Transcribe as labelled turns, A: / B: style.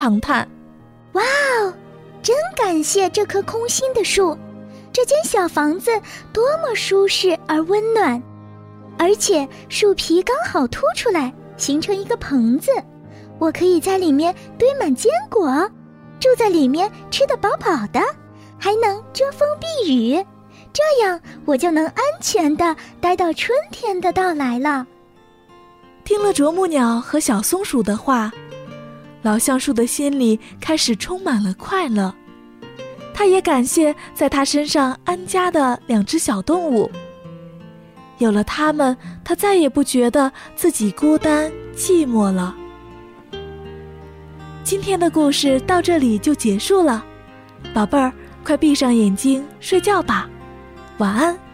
A: 长叹：
B: 哇哦，真感谢这棵空心的树，这间小房子多么舒适而温暖，而且树皮刚好凸出来，形成一个棚子，我可以在里面堆满坚果，住在里面吃得饱饱的，还能遮风避雨，这样我就能安全地待到春天的到来了。
A: 听了啄木鸟和小松鼠的话，老橡树的心里开始充满了快乐。他也感谢在他身上安家的2只小动物，有了它们，他再也不觉得自己孤单寂寞了。今天的故事到这里就结束了，宝贝儿，快闭上眼睛睡觉吧，晚安。